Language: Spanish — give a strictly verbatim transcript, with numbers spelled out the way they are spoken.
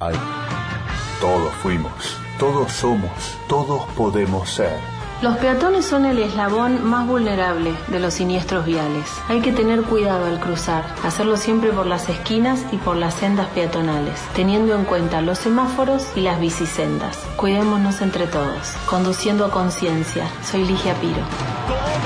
Ay, todos fuimos, todos somos, todos podemos ser. Los peatones son el eslabón más vulnerable de los siniestros viales. Hay que tener cuidado al cruzar, hacerlo siempre por las esquinas y por las sendas peatonales, teniendo en cuenta los semáforos y las bicisendas. Cuidémonos entre todos, conduciendo a conciencia. Soy Ligia Piro.